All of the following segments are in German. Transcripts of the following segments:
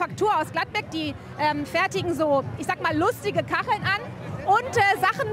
Manufaktur aus Gladbeck, die fertigen so, ich sag mal, lustige Kacheln an und Sachen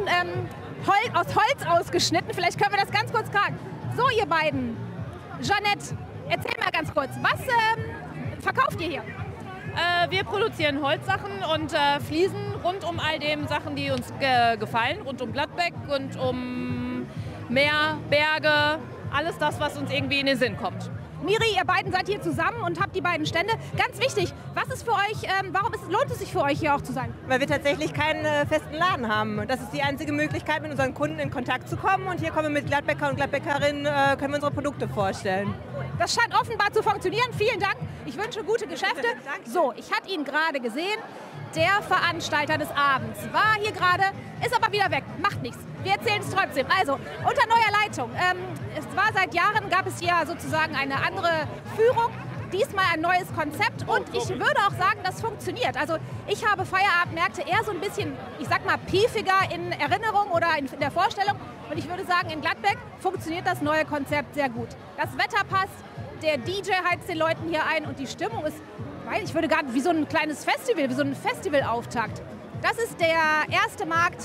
aus Holz ausgeschnitten. Vielleicht können wir das ganz kurz fragen. So, ihr beiden, Jeanette, erzähl mal ganz kurz, was verkauft ihr hier? Wir produzieren Holzsachen und Fliesen rund um all den Sachen, die uns gefallen, rund um Gladbeck und um Meer, Berge, alles das, was uns irgendwie in den Sinn kommt. Miri, ihr beiden seid hier zusammen und habt die beiden Stände. Ganz wichtig, was ist für euch, warum lohnt es sich für euch hier auch zu sein? Weil wir tatsächlich keinen festen Laden haben. Das ist die einzige Möglichkeit, mit unseren Kunden in Kontakt zu kommen. Und hier kommen wir mit Gladbecker und Gladbeckerinnen, können wir unsere Produkte vorstellen. Das scheint offenbar zu funktionieren. Vielen Dank. Ich wünsche gute Geschäfte. So, ich hatte ihn gerade gesehen. Der Veranstalter des Abends war hier gerade, ist aber wieder weg. Macht nichts. Wir erzählen es trotzdem. Also, unter neuer Leitung. Es war seit Jahren, gab es hier sozusagen eine andere Führung. Diesmal ein neues Konzept und ich würde auch sagen, das funktioniert. Also ich habe Feierabendmärkte eher so ein bisschen, ich sag mal, piefiger in Erinnerung oder in der Vorstellung. Und ich würde sagen, in Gladbeck funktioniert das neue Konzept sehr gut. Das Wetter passt, der DJ heizt den Leuten hier ein und die Stimmung ist, ich würde gar nicht, wie so ein kleines Festival, wie so ein Festivalauftakt. Das ist der erste Markt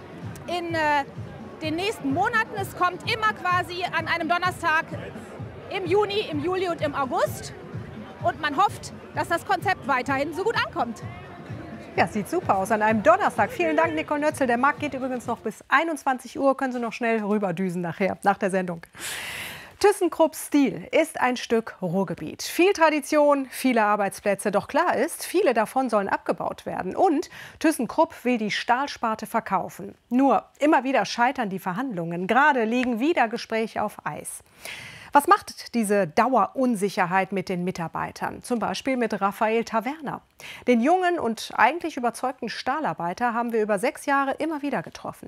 in den nächsten Monaten. Es kommt immer quasi an einem Donnerstag im Juni, im Juli und im August. Und man hofft, dass das Konzept weiterhin so gut ankommt. Ja, sieht super aus an einem Donnerstag. Vielen Dank, Nicole Nötzel. Der Markt geht übrigens noch bis 21 Uhr. Können Sie noch schnell rüberdüsen nachher, nach der Sendung. ThyssenKrupp Steel ist ein Stück Ruhrgebiet. Viel Tradition, viele Arbeitsplätze. Doch klar ist, viele davon sollen abgebaut werden. Und ThyssenKrupp will die Stahlsparte verkaufen. Nur immer wieder scheitern die Verhandlungen. Gerade liegen wieder Gespräche auf Eis. Was macht diese Dauerunsicherheit mit den Mitarbeitern? Zum Beispiel mit Raphael Taverner. Den jungen und eigentlich überzeugten Stahlarbeiter haben wir über 6 Jahre immer wieder getroffen.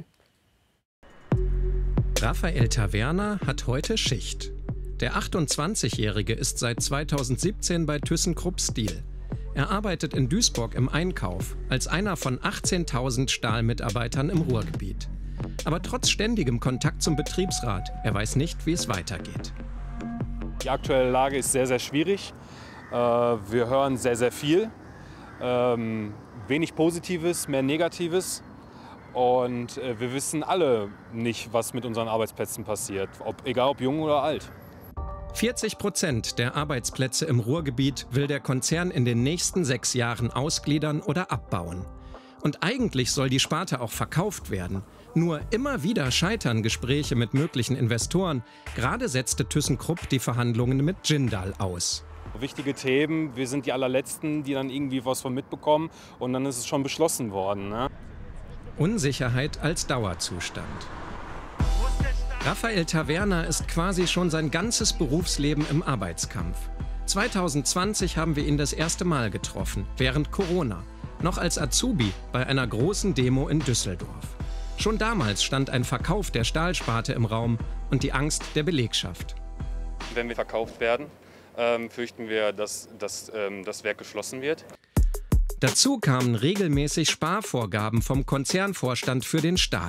Raphael Taverner hat heute Schicht. Der 28-Jährige ist seit 2017 bei ThyssenKrupp Steel. Er arbeitet in Duisburg im Einkauf, als einer von 18.000 Stahlmitarbeitern im Ruhrgebiet. Aber trotz ständigem Kontakt zum Betriebsrat, er weiß nicht, wie es weitergeht. Die aktuelle Lage ist sehr, sehr schwierig. Wir hören sehr, sehr viel. Wenig Positives, mehr Negatives. Und wir wissen alle nicht, was mit unseren Arbeitsplätzen passiert, egal ob jung oder alt. 40% der Arbeitsplätze im Ruhrgebiet will der Konzern in den nächsten 6 Jahren ausgliedern oder abbauen. Und eigentlich soll die Sparte auch verkauft werden. Nur immer wieder scheitern Gespräche mit möglichen Investoren. Gerade setzte ThyssenKrupp die Verhandlungen mit Jindal aus. Wichtige Themen, wir sind die allerletzten, die dann irgendwie was von mitbekommen. Und dann ist es schon beschlossen worden, ne? Unsicherheit als Dauerzustand. Raphael Taverner ist quasi schon sein ganzes Berufsleben im Arbeitskampf. 2020 haben wir ihn das erste Mal getroffen, während Corona, noch als Azubi bei einer großen Demo in Düsseldorf. Schon damals stand ein Verkauf der Stahlsparte im Raum und die Angst der Belegschaft. Wenn wir verkauft werden, fürchten wir, dass das Werk geschlossen wird. Dazu kamen regelmäßig Sparvorgaben vom Konzernvorstand für den Stahl.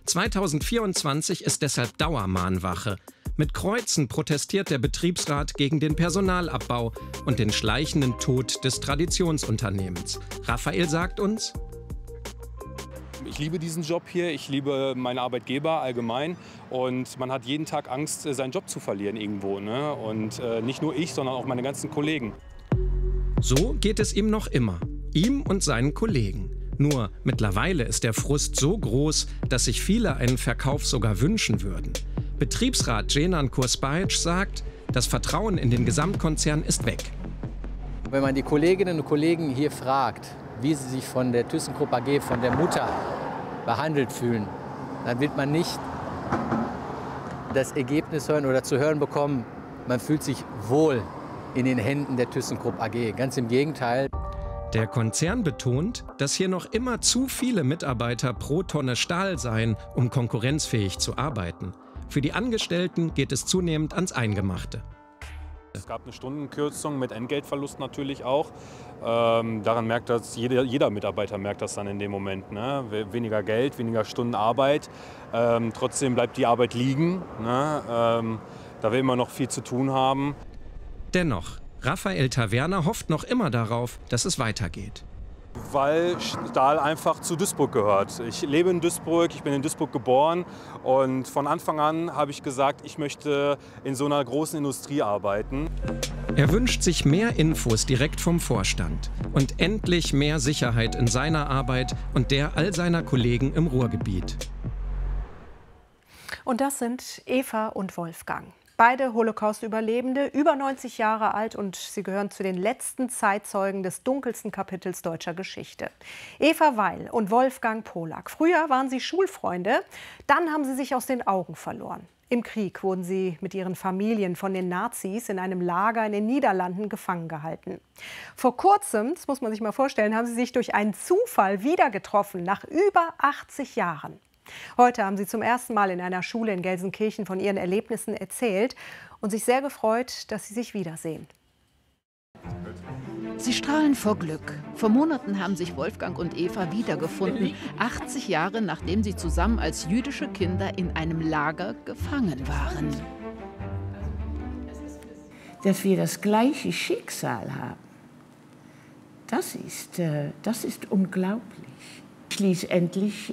2024 ist deshalb Dauermahnwache. Mit Kreuzen protestiert der Betriebsrat gegen den Personalabbau und den schleichenden Tod des Traditionsunternehmens. Raphael sagt uns: Ich liebe diesen Job hier, ich liebe meine Arbeitgeber allgemein und man hat jeden Tag Angst, seinen Job zu verlieren irgendwo, ne? Und nicht nur ich, sondern auch meine ganzen Kollegen. So geht es ihm noch immer. Ihm und seinen Kollegen. Nur mittlerweile ist der Frust so groß, dass sich viele einen Verkauf sogar wünschen würden. Betriebsrat Cenan Kursbajic sagt, das Vertrauen in den Gesamtkonzern ist weg. Wenn man die Kolleginnen und Kollegen hier fragt, wie sie sich von der ThyssenKrupp AG, von der Mutter behandelt fühlen, dann wird man nicht das Ergebnis hören oder zu hören bekommen, man fühlt sich wohl in den Händen der ThyssenKrupp AG. Ganz im Gegenteil. Der Konzern betont, dass hier noch immer zu viele Mitarbeiter pro Tonne Stahl seien, um konkurrenzfähig zu arbeiten. Für die Angestellten geht es zunehmend ans Eingemachte. Es gab eine Stundenkürzung mit Entgeltverlust natürlich auch. Daran merkt das, jeder Mitarbeiter merkt das dann in dem Moment. Ne? Weniger Geld, weniger Stunden Arbeit. Trotzdem bleibt die Arbeit liegen, ne? Da wir immer noch viel zu tun haben. Dennoch, Raphael Taverner hofft noch immer darauf, dass es weitergeht. Weil Stahl einfach zu Duisburg gehört. Ich lebe in Duisburg, ich bin in Duisburg geboren und von Anfang an habe ich gesagt, ich möchte in so einer großen Industrie arbeiten. Er wünscht sich mehr Infos direkt vom Vorstand und endlich mehr Sicherheit in seiner Arbeit und der all seiner Kollegen im Ruhrgebiet. Und das sind Eva und Wolfgang. Beide Holocaust-Überlebende, über 90 Jahre alt, und sie gehören zu den letzten Zeitzeugen des dunkelsten Kapitels deutscher Geschichte. Eva Weil und Wolfgang Polak. Früher waren sie Schulfreunde, dann haben sie sich aus den Augen verloren. Im Krieg wurden sie mit ihren Familien von den Nazis in einem Lager in den Niederlanden gefangen gehalten. Vor kurzem, das muss man sich mal vorstellen, haben sie sich durch einen Zufall wieder getroffen, nach über 80 Jahren. Heute haben sie zum ersten Mal in einer Schule in Gelsenkirchen von ihren Erlebnissen erzählt und sich sehr gefreut, dass sie sich wiedersehen. Sie strahlen vor Glück. Vor Monaten haben sich Wolfgang und Eva wiedergefunden, 80 Jahre nachdem sie zusammen als jüdische Kinder in einem Lager gefangen waren. Dass wir das gleiche Schicksal haben, das ist unglaublich. Schließlich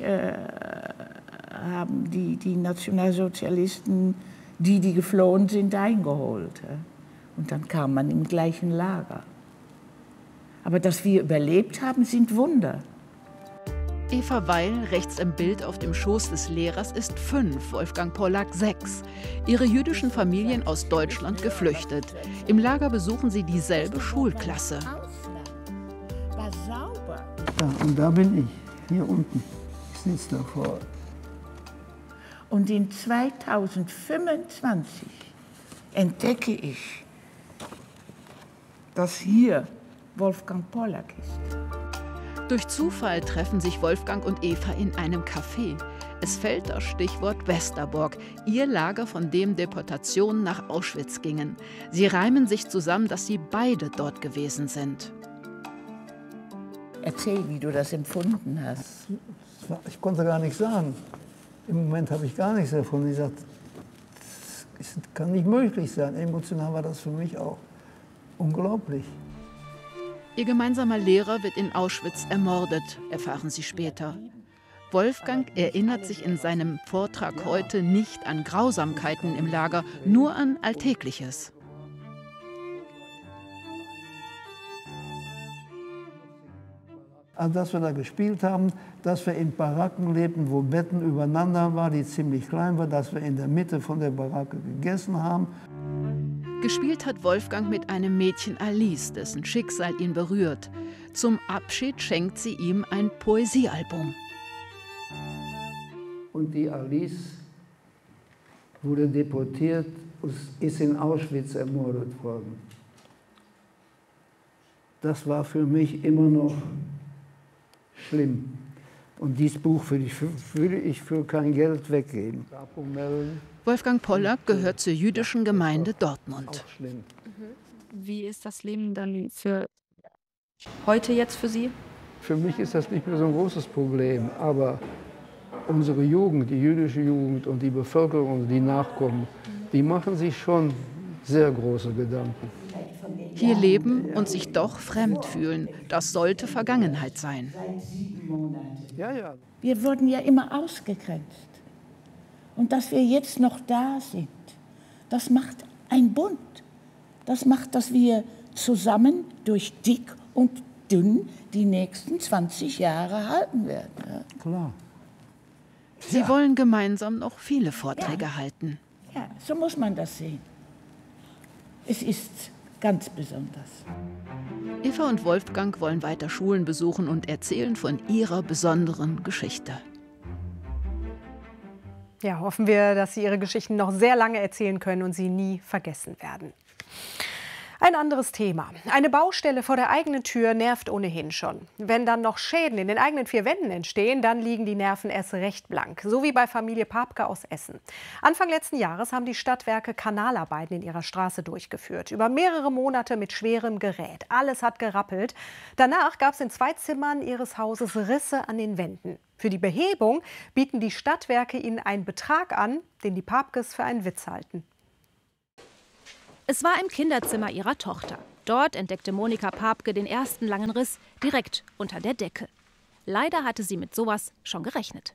haben die Nationalsozialisten, die geflohen sind, eingeholt. Und dann kam man im gleichen Lager. Aber dass wir überlebt haben, sind Wunder. Eva Weil, rechts im Bild auf dem Schoß des Lehrers, ist 5, Wolfgang Polak 6. Ihre jüdischen Familien aus Deutschland geflüchtet. Im Lager besuchen sie dieselbe Schulklasse. War sauber. Ja, und da bin ich. Hier unten, ich sitze davor. Und in 2025 entdecke ich, dass hier Wolfgang Polak ist. Durch Zufall treffen sich Wolfgang und Eva in einem Café. Es fällt das Stichwort Westerbork, ihr Lager, von dem Deportationen nach Auschwitz gingen. Sie reimen sich zusammen, dass sie beide dort gewesen sind. Erzähl, wie du das empfunden hast. Ich konnte gar nichts sagen. Im Moment habe ich gar nichts davon. Ich sagte, das kann nicht möglich sein. Emotional war das für mich auch unglaublich. Ihr gemeinsamer Lehrer wird in Auschwitz ermordet, erfahren sie später. Wolfgang erinnert sich in seinem Vortrag heute nicht an Grausamkeiten im Lager, nur an Alltägliches. Also, dass wir da gespielt haben, dass wir in Baracken lebten, wo Betten übereinander waren, die ziemlich klein waren, dass wir in der Mitte von der Baracke gegessen haben. Gespielt hat Wolfgang mit einem Mädchen Alice, dessen Schicksal ihn berührt. Zum Abschied schenkt sie ihm ein Poesiealbum. Und die Alice wurde deportiert und ist in Auschwitz ermordet worden. Das war für mich immer noch schlimm. Und dieses Buch würde ich für kein Geld weggeben. Wolfgang Polak gehört zur jüdischen Gemeinde Dortmund. Wie ist das Leben dann für heute jetzt für Sie? Für mich ist das nicht mehr so ein großes Problem, aber unsere Jugend, die jüdische Jugend und die Bevölkerung, die nachkommen, die machen sich schon sehr große Gedanken. Hier leben und sich doch fremd fühlen, das sollte Vergangenheit sein. Ja. Wir wurden ja immer ausgegrenzt. Und dass wir jetzt noch da sind, das macht ein Bund. Das macht, dass wir zusammen durch dick und dünn die nächsten 20 Jahre halten werden. Ja. Klar. Sie wollen gemeinsam noch viele Vorträge halten. Ja, so muss man das sehen. Es ist ganz besonders. Eva und Wolfgang wollen weiter Schulen besuchen und erzählen von ihrer besonderen Geschichte. Ja, hoffen wir, dass Sie Ihre Geschichten noch sehr lange erzählen können und sie nie vergessen werden. Ein anderes Thema. Eine Baustelle vor der eigenen Tür nervt ohnehin schon. Wenn dann noch Schäden in den eigenen 4 Wänden entstehen, dann liegen die Nerven erst recht blank. So wie bei Familie Papke aus Essen. Anfang letzten Jahres haben die Stadtwerke Kanalarbeiten in ihrer Straße durchgeführt. Über mehrere Monate mit schwerem Gerät. Alles hat gerappelt. Danach gab es in 2 Zimmern ihres Hauses Risse an den Wänden. Für die Behebung bieten die Stadtwerke ihnen einen Betrag an, den die Papkes für einen Witz halten. Es war im Kinderzimmer ihrer Tochter. Dort entdeckte Monika Papke den ersten langen Riss direkt unter der Decke. Leider hatte sie mit sowas schon gerechnet.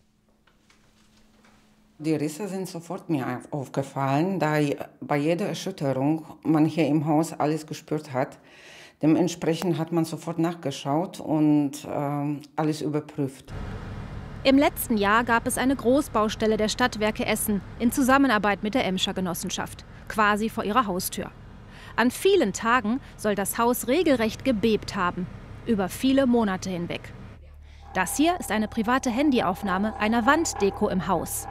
Die Risse sind sofort mir aufgefallen, da bei jeder Erschütterung man hier im Haus alles gespürt hat. Dementsprechend hat man sofort nachgeschaut und alles überprüft. Im letzten Jahr gab es eine Großbaustelle der Stadtwerke Essen in Zusammenarbeit mit der Emscher Genossenschaft, quasi vor ihrer Haustür. An vielen Tagen soll das Haus regelrecht gebebt haben, über viele Monate hinweg. Das hier ist eine private Handyaufnahme einer Wanddeko im Haus.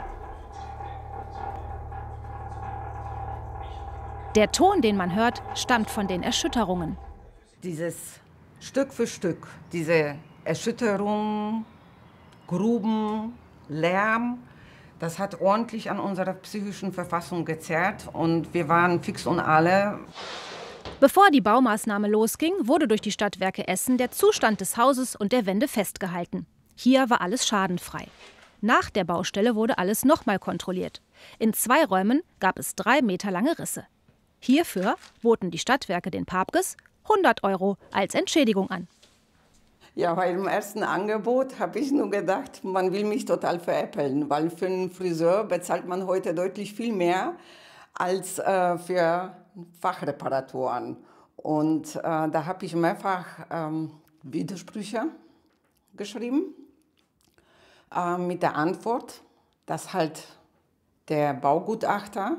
Der Ton, den man hört, stammt von den Erschütterungen. Dieses Stück für Stück, diese Erschütterung, Gruben, Lärm, das hat ordentlich an unserer psychischen Verfassung gezerrt und wir waren fix und alle. Bevor die Baumaßnahme losging, wurde durch die Stadtwerke Essen der Zustand des Hauses und der Wände festgehalten. Hier war alles schadenfrei. Nach der Baustelle wurde alles nochmal kontrolliert. In 2 Räumen gab es 3 Meter lange Risse. Hierfür boten die Stadtwerke den Papkes 100 € als Entschädigung an. Ja, bei dem ersten Angebot habe ich nur gedacht, man will mich total veräppeln, weil für einen Friseur bezahlt man heute deutlich viel mehr als für Fachreparaturen. Und da habe ich mehrfach Widersprüche geschrieben mit der Antwort, dass halt der Baugutachter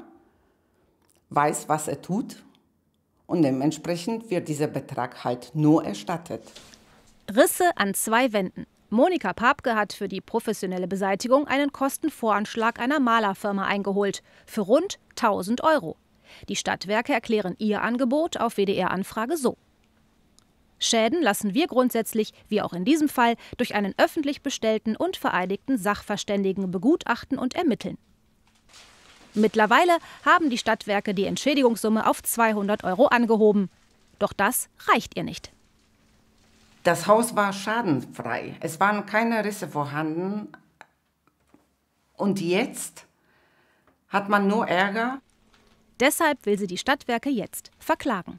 weiß, was er tut und dementsprechend wird dieser Betrag halt nur erstattet. Risse an 2 Wänden. Monika Papke hat für die professionelle Beseitigung einen Kostenvoranschlag einer Malerfirma eingeholt, für rund 1.000 €. Die Stadtwerke erklären ihr Angebot auf WDR-Anfrage so: Schäden lassen wir grundsätzlich, wie auch in diesem Fall, durch einen öffentlich bestellten und vereidigten Sachverständigen begutachten und ermitteln. Mittlerweile haben die Stadtwerke die Entschädigungssumme auf 200 € angehoben. Doch das reicht ihr nicht. Das Haus war schadenfrei. Es waren keine Risse vorhanden. Und jetzt hat man nur Ärger. Deshalb will sie die Stadtwerke jetzt verklagen.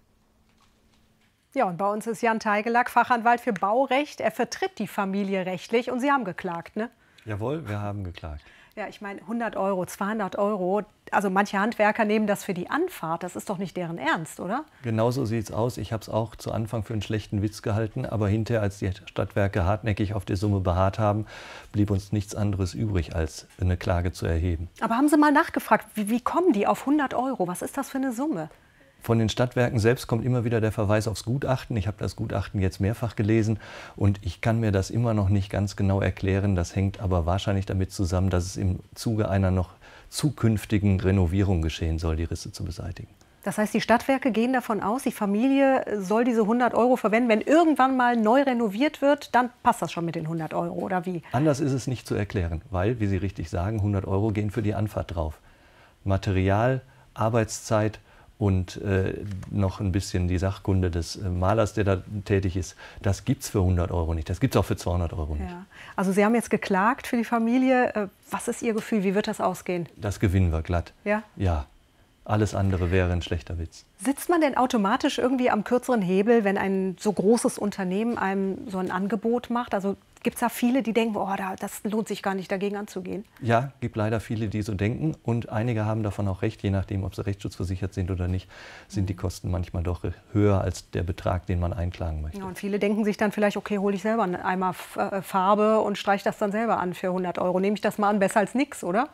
Ja, und bei uns ist Jan Teigelack, Fachanwalt für Baurecht. Er vertritt die Familie rechtlich und Sie haben geklagt, ne? Jawohl, wir haben geklagt. Ja, ich meine 100 €, 200 €. Also manche Handwerker nehmen das für die Anfahrt. Das ist doch nicht deren Ernst, oder? Genau so sieht es aus. Ich habe es auch zu Anfang für einen schlechten Witz gehalten. Aber hinterher, als die Stadtwerke hartnäckig auf der Summe beharrt haben, blieb uns nichts anderes übrig, als eine Klage zu erheben. Aber haben Sie mal nachgefragt, wie kommen die auf 100 €? Was ist das für eine Summe? Von den Stadtwerken selbst kommt immer wieder der Verweis aufs Gutachten. Ich habe das Gutachten jetzt mehrfach gelesen und ich kann mir das immer noch nicht ganz genau erklären. Das hängt aber wahrscheinlich damit zusammen, dass es im Zuge einer noch zukünftigen Renovierung geschehen soll, die Risse zu beseitigen. Das heißt, die Stadtwerke gehen davon aus, die Familie soll diese 100 € verwenden. Wenn irgendwann mal neu renoviert wird, dann passt das schon mit den 100 € oder wie? Anders ist es nicht zu erklären, weil, wie Sie richtig sagen, 100 € gehen für die Anfahrt drauf. Material, Arbeitszeit und noch ein bisschen die Sachkunde des Malers, der da tätig ist, das gibt es für 100 € nicht. Das gibt es auch für 200 € nicht. Ja. Also Sie haben jetzt geklagt für die Familie. Was ist Ihr Gefühl? Wie wird das ausgehen? Das gewinnen wir glatt. Ja? Ja. Alles andere wäre ein schlechter Witz. Sitzt man denn automatisch irgendwie am kürzeren Hebel, wenn ein so großes Unternehmen einem so ein Angebot macht? Also gibt es da viele, die denken, oh, das lohnt sich gar nicht, dagegen anzugehen? Ja, gibt leider viele, die so denken. Und einige haben davon auch recht, je nachdem, ob sie rechtsschutzversichert sind oder nicht, sind die Kosten manchmal doch höher als der Betrag, den man einklagen möchte. Ja, und viele denken sich dann vielleicht, okay, hole ich selber einen Eimer Farbe und streiche das dann selber an für 100 €. Nehme ich das mal an, besser als nichts, oder?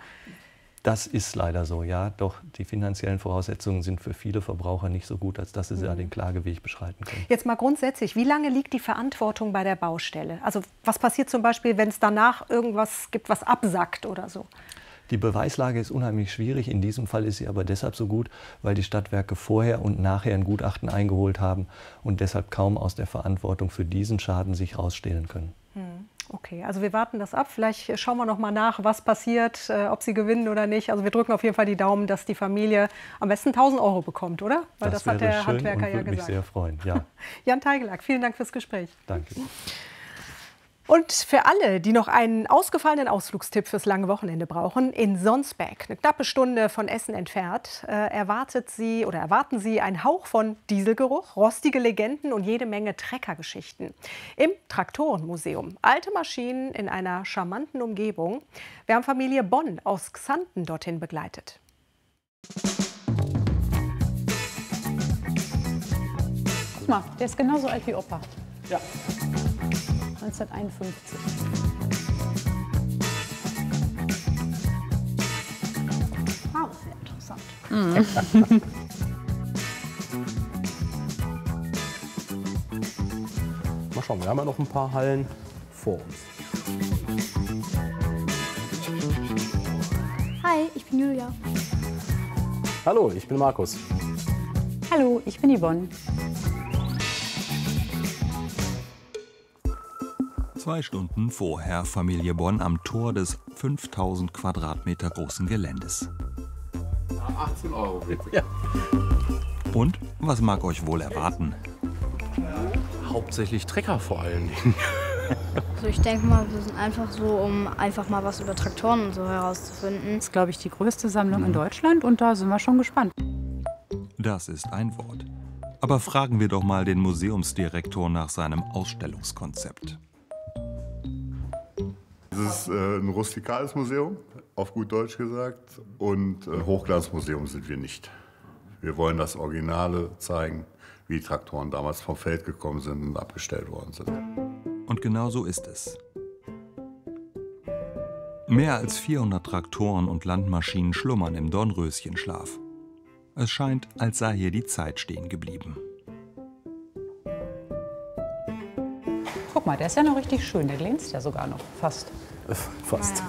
Das ist leider so, ja. Doch die finanziellen Voraussetzungen sind für viele Verbraucher nicht so gut, als dass sie den Klageweg beschreiten können. Jetzt mal grundsätzlich, wie lange liegt die Verantwortung bei der Baustelle? Also was passiert zum Beispiel, wenn es danach irgendwas gibt, was absackt oder so? Die Beweislage ist unheimlich schwierig. In diesem Fall ist sie aber deshalb so gut, weil die Stadtwerke vorher und nachher ein Gutachten eingeholt haben und deshalb kaum aus der Verantwortung für diesen Schaden sich rausstehlen können. Okay, also wir warten das ab. Vielleicht schauen wir noch mal nach, was passiert, ob sie gewinnen oder nicht. Also wir drücken auf jeden Fall die Daumen, dass die Familie am besten 1.000 € bekommt, oder? Weil das hat der Handwerker ja gesagt. Das würde mich sehr freuen, ja. Jan Teigelack, vielen Dank fürs Gespräch. Danke. Und für alle, die noch einen ausgefallenen Ausflugstipp fürs lange Wochenende brauchen, in Sonsbeck, eine knappe Stunde von Essen entfernt, erwarten Sie einen Hauch von Dieselgeruch, rostige Legenden und jede Menge Treckergeschichten. Im Traktorenmuseum. Alte Maschinen in einer charmanten Umgebung. Wir haben Familie Bonn aus Xanten dorthin begleitet. Guck mal, der ist genauso alt wie Opa. Ja. 1951. Ah, das wäre interessant. Mal schauen, wir haben ja noch ein paar Hallen vor uns. Hi, ich bin Julia. Hallo, ich bin Markus. Hallo, ich bin Yvonne. 2 Stunden vorher Familie Bonn am Tor des 5000 Quadratmeter großen Geländes. 18 €. Ja. Und was mag euch wohl erwarten? Hauptsächlich Trecker vor allen Dingen. Also ich denke mal, wir sind einfach so, um einfach mal was über Traktoren und so herauszufinden. Das ist, glaube ich, die größte Sammlung in Deutschland und da sind wir schon gespannt. Das ist ein Wort. Aber fragen wir doch mal den Museumsdirektor nach seinem Ausstellungskonzept. Es ist ein rustikales Museum, auf gut Deutsch gesagt, und ein Hochglanzmuseum sind wir nicht. Wir wollen das Originale zeigen, wie die Traktoren damals vom Feld gekommen sind und abgestellt worden sind. Und genau so ist es. Mehr als 400 Traktoren und Landmaschinen schlummern im Dornröschenschlaf. Es scheint, als sei hier die Zeit stehen geblieben. Guck mal, der ist ja noch richtig schön. Der glänzt ja sogar noch. Fast. Fast.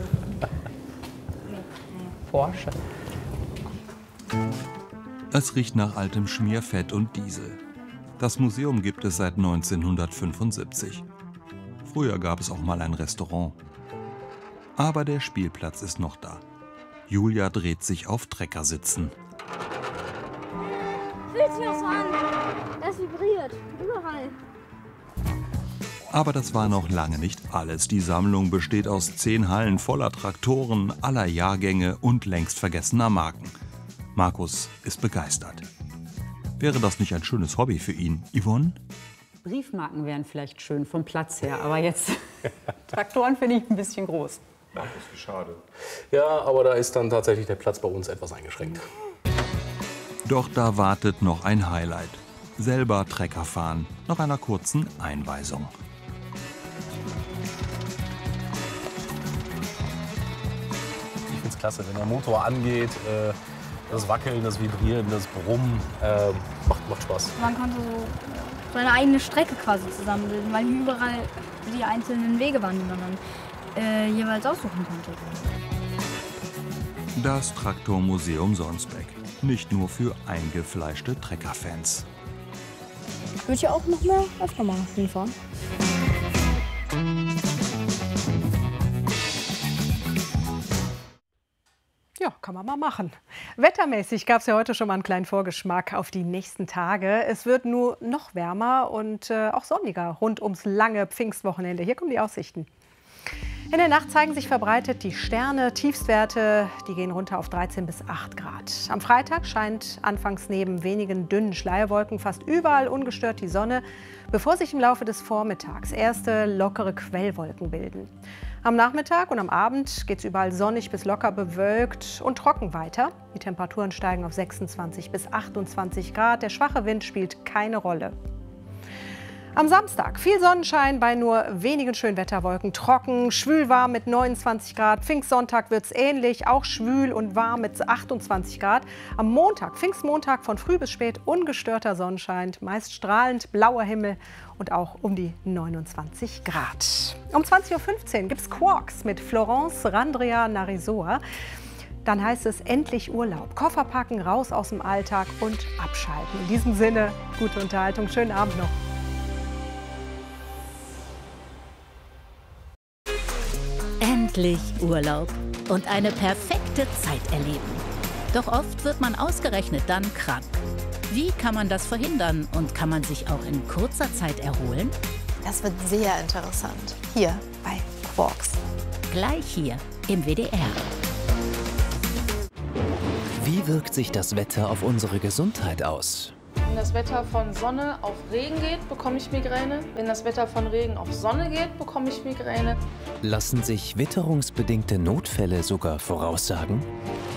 Porsche. Es riecht nach altem Schmierfett und Diesel. Das Museum gibt es seit 1975. Früher gab es auch mal ein Restaurant. Aber der Spielplatz ist noch da. Julia dreht sich auf Treckersitzen. Fühlt sich das an? Das vibriert. Überall. Aber das war noch lange nicht alles. Die Sammlung besteht aus 10 Hallen voller Traktoren aller Jahrgänge und längst vergessener Marken. Markus ist begeistert. Wäre das nicht ein schönes Hobby für ihn, Yvonne? Briefmarken wären vielleicht schön vom Platz her, aber jetzt Traktoren finde ich ein bisschen groß. Das ist schade. Ja, aber da ist dann tatsächlich der Platz bei uns etwas eingeschränkt. Doch da wartet noch ein Highlight. Selber Trecker fahren, nach einer kurzen Einweisung. Ich finde es klasse, wenn der Motor angeht, das Wackeln, das Vibrieren, das Brummen, macht Spaß. Man konnte so seine eigene Strecke quasi zusammenbilden, weil hier überall die einzelnen Wege waren, die man dann jeweils aussuchen konnte. Das Traktormuseum Sonsbeck. Nicht nur für eingefleischte Treckerfans. Ich würde ja auch noch mehr öfter mal hinfahren. Ja, kann man mal machen. Wettermäßig gab es ja heute schon mal einen kleinen Vorgeschmack auf die nächsten Tage. Es wird nur noch wärmer und auch sonniger rund ums lange Pfingstwochenende. Hier kommen die Aussichten. In der Nacht zeigen sich verbreitet die Sterne. Tiefstwerte, die gehen runter auf 13 bis 8 Grad. Am Freitag scheint anfangs neben wenigen dünnen Schleierwolken fast überall ungestört die Sonne, bevor sich im Laufe des Vormittags erste lockere Quellwolken bilden. Am Nachmittag und am Abend geht es überall sonnig bis locker bewölkt und trocken weiter. Die Temperaturen steigen auf 26 bis 28 Grad. Der schwache Wind spielt keine Rolle. Am Samstag viel Sonnenschein bei nur wenigen Schönwetterwolken. Trocken, schwül warm mit 29 Grad. Pfingstsonntag wird es ähnlich, auch schwül und warm mit 28 Grad. Am Montag, Pfingstmontag, von früh bis spät ungestörter Sonnenschein, meist strahlend blauer Himmel und auch um die 29 Grad. Um 20:15 Uhr gibt es Quarks mit Florence Randria Narisoa. Dann heißt es endlich Urlaub. Koffer packen, raus aus dem Alltag und abschalten. In diesem Sinne, gute Unterhaltung, schönen Abend noch. Endlich Urlaub und eine perfekte Zeit erleben. Doch oft wird man ausgerechnet dann krank. Wie kann man das verhindern und kann man sich auch in kurzer Zeit erholen? Das wird sehr interessant. Hier bei Quarks. Gleich hier im WDR. Wie wirkt sich das Wetter auf unsere Gesundheit aus? Wenn das Wetter von Sonne auf Regen geht, bekomme ich Migräne. Wenn das Wetter von Regen auf Sonne geht, bekomme ich Migräne. Lassen sich witterungsbedingte Notfälle sogar voraussagen?